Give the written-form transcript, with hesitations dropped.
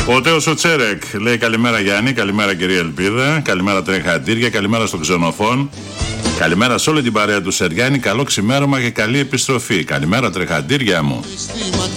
Ο Τέος ο Τσέρεκ λέει καλημέρα Γιάννη, καλημέρα κυρία Ελπίδα, καλημέρα τρεχαντήρια, καλημέρα στον Ξενοφών, καλημέρα σε όλη την παρέα του Σεριάννη, καλό ξημέρωμα και καλή επιστροφή. Καλημέρα τρεχαντήρια μου.